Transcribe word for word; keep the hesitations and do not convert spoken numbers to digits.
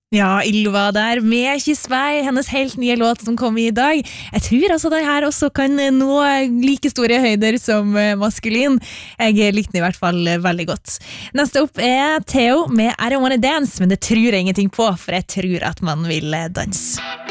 Ja, Ylva der med Kiss meg, hennes helt nye låt som kom i dag. Jeg tror altså det her også kan nå like store høyder som maskulin. Jeg likte den i hvert fall veldig godt. Neste opp er Theo med I Don't Wanna Dance, men det tror jeg ingenting på, for jeg tror at man vil danse.